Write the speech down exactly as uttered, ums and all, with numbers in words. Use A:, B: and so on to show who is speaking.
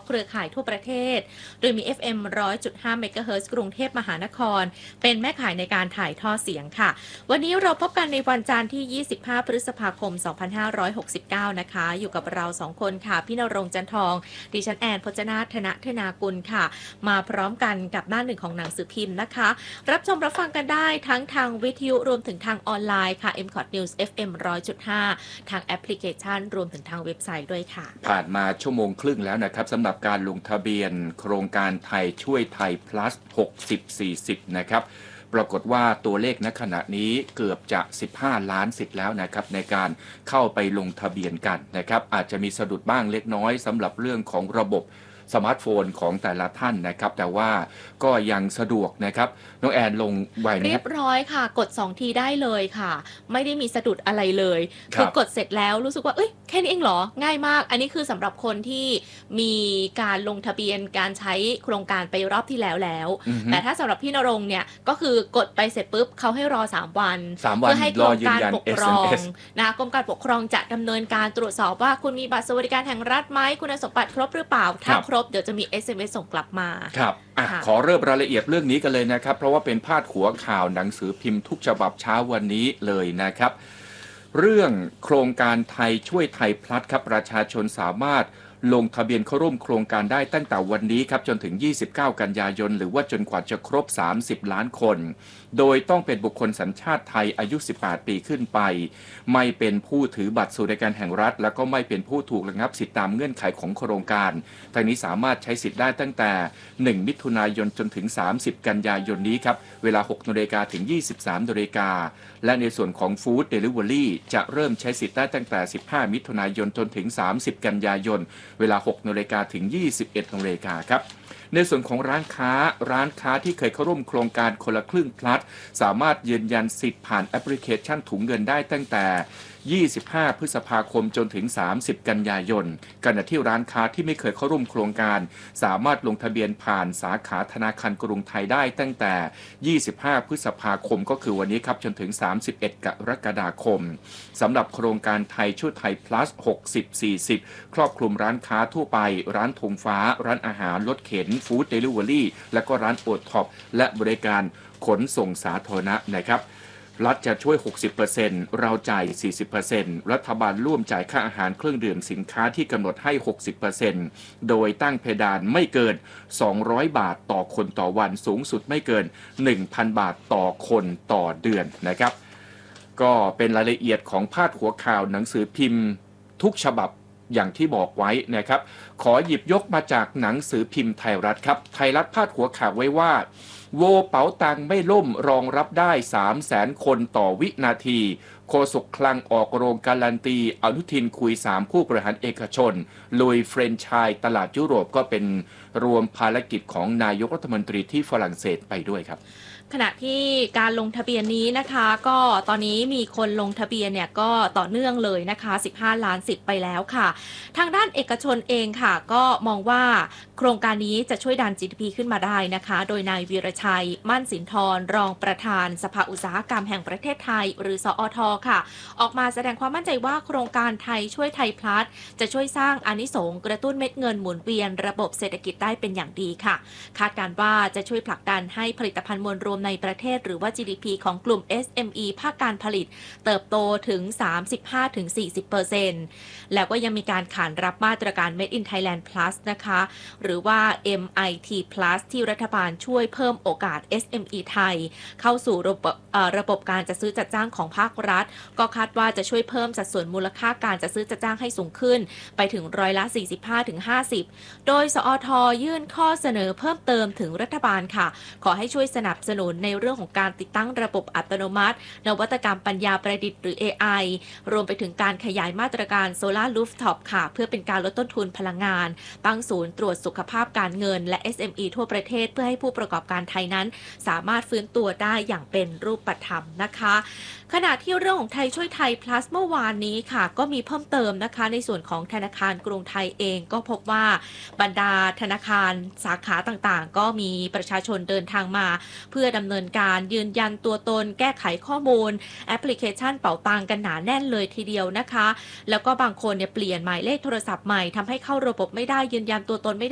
A: เครือข่ายทั่วประเทศโดยมี เอฟ เอ็ม หนึ่งร้อยจุดห้า เมกะเฮิรตซ์กรุงเทพมหานครเป็นแม่ข่ายในการถ่ายทอดเสียงค่ะวันนี้เราพบกันในวันจันทร์ที่ยี่สิบห้าพฤษภาคมสองพันห้าร้อยหกสิบเก้านะคะอยู่กับเราสองคนค่ะพี่ณรงค์จันทองดิฉันแอนพจนาถธนธนากุลค่ะมาพร้อมกันกับหน้าหนึ่งของหนังสือพิมพ์นะคะรับชมรับฟังกันได้ทั้งทางวิทยุรวมถึงทางออนไลน์ค่ะ เอ็ม คอท News เอฟ เอ็ม หนึ่งร้อยจุดห้า ทางแอปพลิเคชันรวมถึงทางเว็บไซต์ด้วยค่ะ
B: ผ่านมาชั่วโมงครึ่งแล้วนะครับสำหรับการลงทะเบียนโครงการไทยช่วยไทย plus หกสิบ สี่สิบนะครับปรากฏว่าตัวเลขณขณะนี้เกือบจะสิบห้าล้านสิทธิ์แล้วนะครับในการเข้าไปลงทะเบียนกันนะครับอาจจะมีสะดุดบ้างเล็กน้อยสำหรับเรื่องของระบบสมาร์ทโฟนของแต่ละท่านนะครับแต่ว่าก็ยังสะดวกนะครับน้องแอนลงไว้เรี
A: ยบร้อยค่ะกดสองทีได้เลยค่ะไม่ได้มีสะดุดอะไรเลยคือกดเสร็จแล้วรู้สึกว่าเอ้ยแค่นี้เองเหรอง่ายมากอันนี้คือสำหรับคนที่มีการลงทะเบียนการใช้โครงการไปรอบที่แล้วแล้วแต่ถ้าสำหรับพี่ณรงค์เนี่ยก็คือกดไปเสร็จปุ๊บเขาให้รอสามวันเพื่อให้กรมการปกครองนะกรมการปกครองจะดำเนินการตรวจสอบว่าคุณมีบัตรสวัสดิการแห่งรัฐไหมคุณสมบัติครบหรือเปล่าถ้าครบเดี๋ยวจะมี เอส เอ็ม เอส ส่งกลับมา
B: ครับขอเริ่มรายละเอียดเรื่องนี้กันเลยนะครับเพราะว่าเป็นพาดหัวข่าวหนังสือพิมพ์ทุกฉบับเช้าวันนี้เลยนะครับเรื่องโครงการไทยช่วยไทยพลัสครับประชาชนสามารถลงทะเบียนเข้าร่วมโครงการได้ตั้งแต่วันนี้ครับจนถึงยี่สิบเก้ากันยายนหรือว่าจนกว่าจะครบสามสิบล้านคนโดยต้องเป็นบุคคลสัญชาติไทยอายุสิบแปดปีขึ้นไปไม่เป็นผู้ถือบัตรสวัสดิการแห่งรัฐแล้วก็ไม่เป็นผู้ถูกระงับสิทธิตามเงื่อนไขของโครงการทางนี้สามารถใช้สิทธิ์ได้ตั้งแต่หนึ่งมิถุนายนจนถึงสามสิบกันยายนนี้ครับเวลาหกนาฬิกาถึงยี่สิบสามนาฬิกาและในส่วนของฟู้ดเดลิเวอรี่จะเริ่มใช้สิทธิ์ได้ตั้งแต่สิบห้ามิถุนายนจนถึงสามสิบกันยายนเวลาหกนาฬิกาถึงยี่สิบเอ็ดนาฬิกาครับในส่วนของร้านค้าร้านค้าที่เคยเข้าร่วมโครงการคนละครึ่งพลัสสามารถยืนยันสิทธิ์ผ่านแอปพลิเคชันถุงเงินได้ตั้งแต่ยี่สิบห้าพฤษภาคมจนถึงสามสิบกันยายนขณะที่ร้านค้าที่ไม่เคยเข้าร่วมโครงการสามารถลงทะเบียนผ่านสาขาธนาคารกรุงไทยได้ตั้งแต่ยี่สิบห้าพฤษภาคมก็คือวันนี้ครับจนถึงสามสิบเอ็ดกรกฎาคมสำหรับโครงการไทยช่วยไทย plus หกสิบ สี่สิบครอบคลุมร้านค้าทั่วไปร้านธงฟ้าร้านอาหารรถเข็นฟู้ดเดลิเวอรี่และก็ร้านโอท็อปและบริการขนส่งสาธารณะนะครับรัฐจะช่วย หกสิบเปอร์เซ็นต์ เราจ่าย สี่สิบเปอร์เซ็นต์ รัฐบาลร่วมจ่ายค่าอาหารเครื่องดื่มสินค้าที่กำหนดให้ หกสิบเปอร์เซ็นต์ โดยตั้งเพดานไม่เกินสองร้อยบาทต่อคนต่อวันสูงสุดไม่เกิน หนึ่งพัน บาทต่อคนต่อเดือนนะครับก็เป็นรายละเอียดของพาดหัวข่าวหนังสือพิมพ์ทุกฉบับอย่างที่บอกไว้นะครับขอหยิบยกมาจากหนังสือพิมพ์ไทยรัฐครับไทยรัฐพาดหัวข่าวไว้ว่าโวเป๋าตังไม่ล่มรองรับได้ สามแสน คนต่อวินาทีโฆษกคลังออกโรงการันตีอนุทินคุยสามผู้บริหารเอกชนลุยเฟรนไชส์ตลาดยุโรปก็เป็นรวมภารกิจของนายกรัฐมนตรีที่ฝรั่งเศสไปด้วยครับ
A: ขณะที่การลงทะเบียนนี้นะคะก็ตอนนี้มีคนลงทะเบียนเนี่ยก็ต่อเนื่องเลยนะคะสิบห้าล้านสิทธิ์ไปแล้วค่ะทางด้านเอกชนเองค่ะก็มองว่าโครงการนี้จะช่วยดัน จี ดี พี ขึ้นมาได้นะคะโดยนายวีรชัยมั่นสินทรรองประธานสภาอุตสาหกรรมแห่งประเทศไทยหรือสอทค่ะออกมาแสดงความมั่นใจว่าโครงการไทยช่วยไทยพลัสจะช่วยสร้างอานิสงส์กระตุ้นเม็ดเงินหมุนเวียนระบบเศรษฐกิจได้เป็นอย่างดีค่ะคาดการณ์ว่าจะช่วยผลักดันให้ผลิตภัณฑ์มวลรวมในประเทศหรือว่า จี ดี พี ของกลุ่ม เอส เอ็ม อี ภาคการผลิตเติบโตถึง สามสิบห้าถึงสี่สิบเปอร์เซ็นต์ แล้วก็ยังมีการขานรับมาตรการ Made in Thailand Plus นะคะหรือว่า เอ็ม ไอ ที Plus ที่รัฐบาลช่วยเพิ่มโอกาส เอส เอ็ม อี ไทยเข้าสู่ระบบระบบการจัดซื้อจัดจ้างของภาครัฐก็คาดว่าจะช่วยเพิ่มสัดส่วนมูลค่าการจัดซื้อจัดจ้างให้สูงขึ้นไปถึงร้อยละ สี่สิบห้าถึงห้าสิบ โดยสอทยื่นข้อเสนอเพิ่มเติมถึงรัฐบาลค่ะขอให้ช่วยสนับสนุนในเรื่องของการติดตั้งระบบอัตโนมัตินวัตกรรมปัญญาประดิษฐ์หรือ เอ ไอ รวมไปถึงการขยายมาตรการโซลาร์รูฟท็อปค่ะเพื่อเป็นการลดต้นทุนพลังงานตั้งศูนย์ตรวจสุขภาพการเงินและ เอส เอ็ม อี ทั่วประเทศเพื่อให้ผู้ประกอบการไทยนั้นสามารถฟื้นตัวได้อย่างเป็นรูปธรรมนะคะขณะที่เรื่องของไทยช่วยไทย plus เมื่อวานนี้ค่ะก็มีเพิ่มเติมนะคะในส่วนของธนาคารกรุงไทยเองก็พบว่าบรรดาธนาคารสาขาต่างๆก็มีประชาชนเดินทางมาเพื่อดำเนินการยืนยันตัวตนแก้ไขข้อมูลแอปพลิเคชันเป๋าตังกันหนาแน่นเลยทีเดียวนะคะแล้วก็บางคนเนี่ยเปลี่ยนหมายเลขโทรศัพท์ใหม่ทำให้เข้าระบบไม่ได้ยืนยันตัวตนไม่ได้